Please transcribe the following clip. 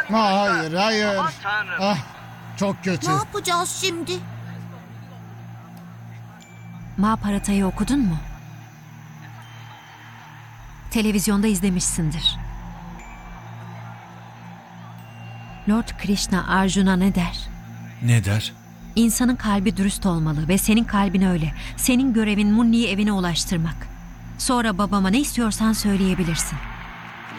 Hayır, hayır. Aman Tanrım. Ah, çok kötü. Ne yapacağız şimdi? Mahabharata'yı okudun mu? Televizyonda izlemişsindir. Lord Krishna Arjun'a ne der? Ne der? İnsanın kalbi dürüst olmalı ve senin kalbin öyle. Senin görevin Munni'yi evine ulaştırmak. Sonra babama ne istiyorsan söyleyebilirsin.